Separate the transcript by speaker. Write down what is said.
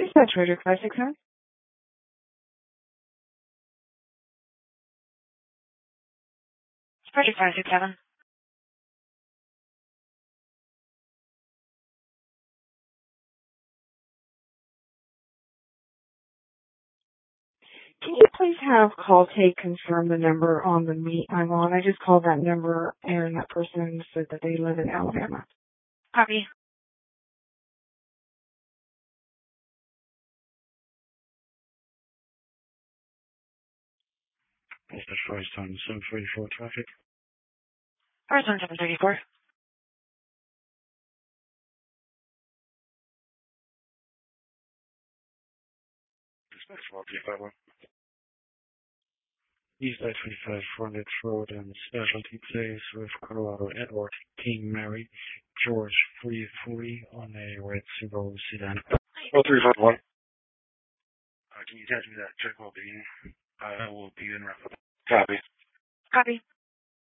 Speaker 1: Dispatch Roger 567. Project 567. Can you please have call take confirm the number on the meet I'm on? I just called that number and that person said that they live in Alabama. Copy.
Speaker 2: Dispatch First on 744 traffic.
Speaker 1: First on 734.
Speaker 2: Dispatch 435. East I-25 Frontage Road and Specialty Place with Colorado Edward King Mary George 340 on a red Subaru sedan. 0351. Can you attach me that check will be I will be in route. Copy.
Speaker 1: Copy.